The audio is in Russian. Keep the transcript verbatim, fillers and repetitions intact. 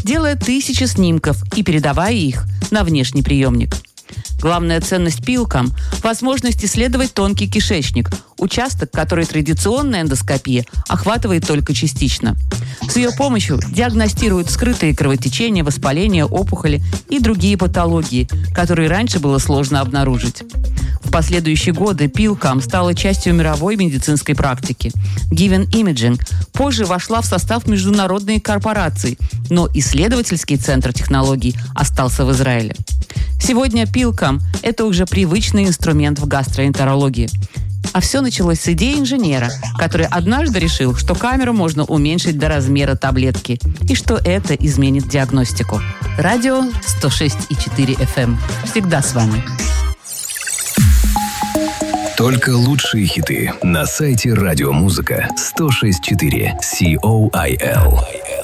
делая тысячи снимков и передавая их на внешний приемник. Главная ценность Пилкам – возможность исследовать тонкий кишечник, участок, который традиционная эндоскопия охватывает только частично. С ее помощью диагностируют скрытые кровотечения, воспаления, опухоли и другие патологии, которые раньше было сложно обнаружить. В последующие годы Пилкам стала частью мировой медицинской практики. Given Imaging позже вошла в состав международной корпорации, но исследовательский центр технологий остался в Израиле. Сегодня Пилкам – это уже привычный инструмент в гастроэнтерологии. А все началось с идеи инженера, который однажды решил, что камеру можно уменьшить до размера таблетки, и что это изменит диагностику. Радио сто шесть и четыре эф эм. Всегда с вами. Только лучшие хиты на сайте радиомузыка сто шесть и четыре точка ком.